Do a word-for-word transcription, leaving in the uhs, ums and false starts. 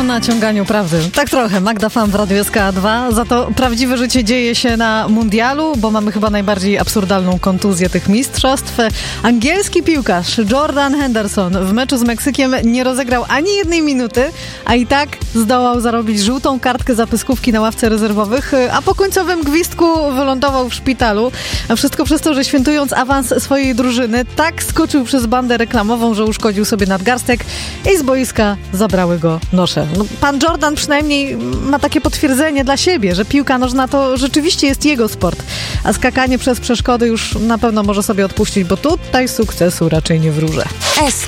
naciąganiu prawdy. Tak trochę. Magda Fan w Radiu S K dwa. Za to prawdziwe życie dzieje się na mundialu, bo mamy chyba najbardziej absurdalną kontuzję tych mistrzostw. Angielski piłkarz Jordan Henderson w meczu z Meksykiem nie rozegrał ani jednej minuty, a i tak zdołał zarobić żółtą kartkę za pyskówki na ławce rezerwowych, a po końcowym gwizdku wylądował w szpitalu. A wszystko przez to, że świętując awans swojej drużyny, tak skoczył przez bandę reklamową, że uszkodził sobie nadgarstek i z boiska zabrały go nosze. No, pan Jordan przynajmniej ma takie potwierdzenie dla siebie, że piłka nożna to rzeczywiście jest jego sport, a skakanie przez przeszkody już na pewno może sobie odpuścić, bo tutaj sukcesu raczej nie wróży.